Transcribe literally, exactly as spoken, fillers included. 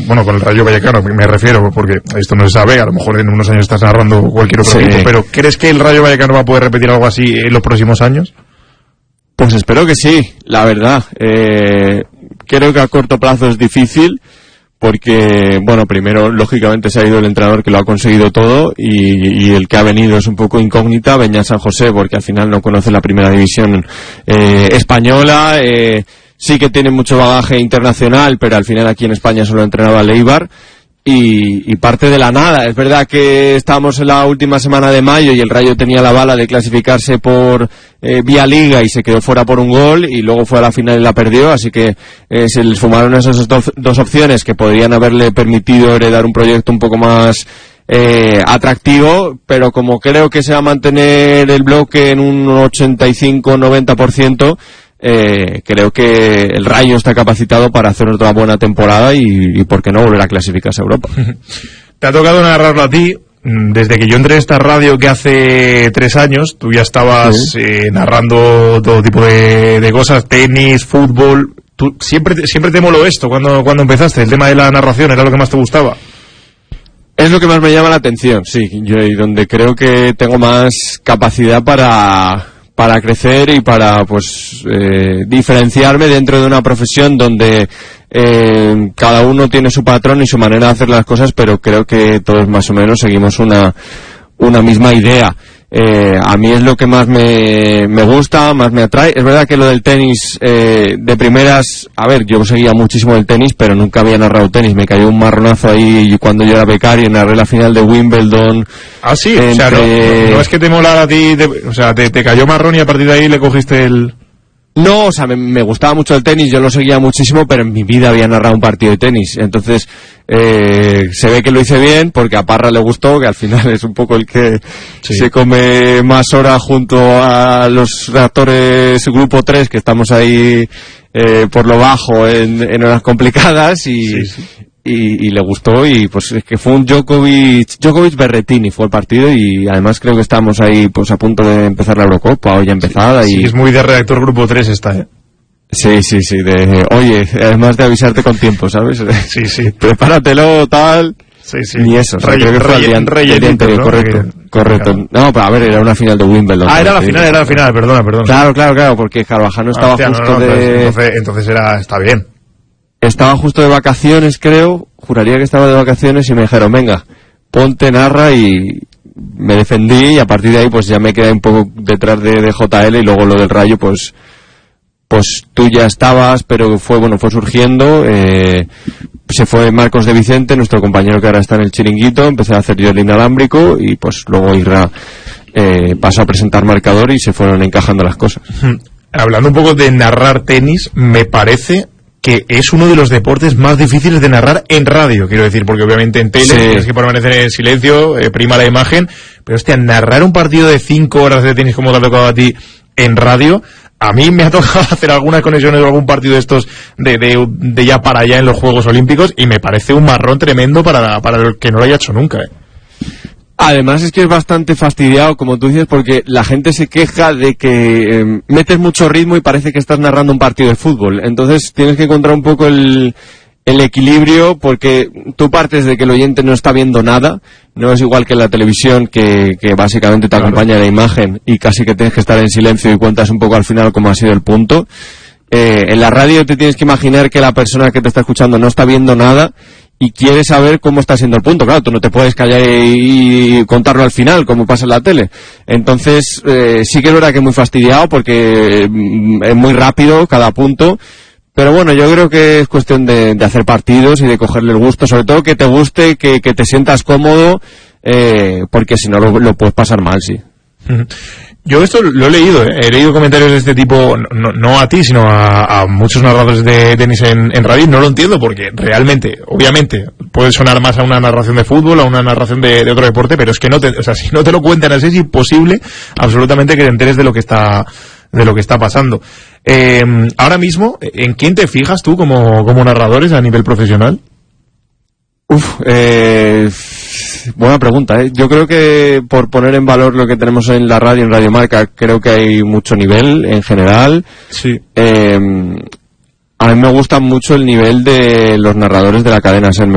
bueno, con el Rayo Vallecano me refiero, porque esto no se sabe, a lo mejor en unos años estás narrando cualquier otro sí. equipo, pero ¿crees que el Rayo Vallecano va a poder repetir algo así en los próximos años? Pues espero que sí, la verdad. Eh, creo que a corto plazo es difícil, porque, bueno, primero, lógicamente se ha ido el entrenador que lo ha conseguido todo, y, y el que ha venido es un poco incógnita, Beñat San José, porque al final no conoce la primera división eh, española, eh, sí que tiene mucho bagaje internacional, pero al final aquí en España solo ha entrenado al Eibar, y, y parte de la nada. Es verdad que estábamos en la última semana de mayo y el Rayo tenía la bala de clasificarse por eh, vía Liga y se quedó fuera por un gol, y luego fue a la final y la perdió, así que eh, se les fumaron esas dos, dos opciones que podrían haberle permitido heredar un proyecto un poco más eh, atractivo, pero como creo que se va a mantener el bloque en un ochenta y cinco noventa por ciento, Eh, creo que el Rayo está capacitado para hacer otra buena temporada y, y por qué no volver a clasificarse a Europa. Te ha tocado narrarlo a ti. Desde que yo entré en esta radio, que hace tres años, tú ya estabas sí. eh, narrando todo tipo de, de cosas, tenis, fútbol. Tú siempre siempre te moló esto cuando cuando empezaste, el tema de la narración, ¿era lo que más te gustaba? Es lo que más me llama la atención, sí, yo, y donde creo que tengo más capacidad para para crecer y para pues eh, diferenciarme dentro de una profesión donde eh, cada uno tiene su patrón y su manera de hacer las cosas, pero creo que todos más o menos seguimos una una misma idea. Eh, a mí es lo que más me, me gusta, más me atrae. Es verdad que lo del tenis, eh, de primeras, a ver, yo seguía muchísimo el tenis, pero nunca había narrado tenis. Me cayó un marronazo ahí cuando yo era becario, narré la final de Wimbledon. Ah, sí, entre... o sea, no, no, no es que te molara a ti, te, o sea, te, te cayó marrón y a partir de ahí le cogiste el... No, o sea, me, me gustaba mucho el tenis, yo lo seguía muchísimo, pero en mi vida había narrado un partido de tenis. Entonces, eh, se ve que lo hice bien, porque a Parra le gustó, que al final es un poco el que sí. se come más horas junto a los reactores Grupo tres, que estamos ahí eh, por lo bajo en, en horas complicadas, y... Sí, sí. Y, y le gustó, y pues es que fue un Djokovic Djokovic Berrettini fue el partido, y además creo que estamos ahí pues a punto de empezar la Eurocopa, o ya empezada. Sí, y sí, es muy de redactor Grupo tres esta, ¿eh? Sí, sí, sí, de, oye, además de avisarte con tiempo, ¿sabes? Sí, sí. Prepáratelo, tal. Sí, sí. Ni eso, o sea, Rey, creo que fue el día, rey, el día anterior, ¿no? correcto, Porque, correcto. claro. No, pero a ver, era una final de Wimbledon. Ah, era la final, era la final, perdona, perdona. Claro, claro, claro, porque Carvajal estaba ah, hostia, justo no, no, de... Entonces, entonces era, está bien. Estaba justo de vacaciones, creo, juraría que estaba de vacaciones, y me dijeron, venga, ponte, narra, y me defendí, y a partir de ahí pues ya me quedé un poco detrás de, de J L, y luego lo del Rayo, pues pues tú ya estabas, pero fue bueno fue surgiendo, eh, se fue Marcos de Vicente, nuestro compañero que ahora está en el Chiringuito, empecé a hacer yo el inalámbrico, y pues luego Irra eh, pasó a presentar marcador, y se fueron encajando las cosas. Hablando un poco de narrar tenis, me parece que es uno de los deportes más difíciles de narrar en radio, quiero decir, porque obviamente en tele sí. tienes que permanecer en silencio, eh, prima la imagen, pero hostia, narrar un partido de cinco horas de tenis como te ha tocado a ti en radio, a mí me ha tocado hacer algunas conexiones de algún partido de estos de, de, de ya para allá en los Juegos Olímpicos, y me parece un marrón tremendo para, para el que no lo haya hecho nunca, ¿eh? Además es que es bastante fastidiado, como tú dices, porque la gente se queja de que eh, metes mucho ritmo y parece que estás narrando un partido de fútbol. Entonces tienes que encontrar un poco el, el equilibrio, porque tú partes de que el oyente no está viendo nada. No es igual que en la televisión, que, que básicamente te claro. acompaña la imagen, y casi que tienes que estar en silencio y cuentas un poco al final cómo ha sido el punto. Eh, en la radio te tienes que imaginar que la persona que te está escuchando no está viendo nada y quiere saber cómo está siendo el punto. Claro, tú no te puedes callar y contarlo al final, como pasa en la tele. Entonces, eh, sí que es verdad que es muy fastidiado, porque es muy rápido cada punto. Pero bueno, yo creo que es cuestión de, de hacer partidos y de cogerle el gusto. Sobre todo que te guste, que, que te sientas cómodo, eh, porque si no lo, lo puedes pasar mal, sí. Yo esto lo he leído, ¿eh? He leído comentarios de este tipo, no, no a ti, sino a, a muchos narradores de tenis en, en radio. No lo entiendo, porque realmente, obviamente, puede sonar más a una narración de fútbol, a una narración de, de otro deporte, pero es que no te, o sea, si no te lo cuentan así, es imposible absolutamente que te enteres de lo que está, de lo que está pasando. Eh, ahora mismo, ¿en quién te fijas tú como, como narradores a nivel profesional? Uf, eh, buena pregunta, ¿eh? Yo creo que por poner en valor lo que tenemos en la radio, en Radio Marca, creo que hay mucho nivel en general. Sí. Eh, a mí me gusta mucho el nivel de los narradores de la cadena SER.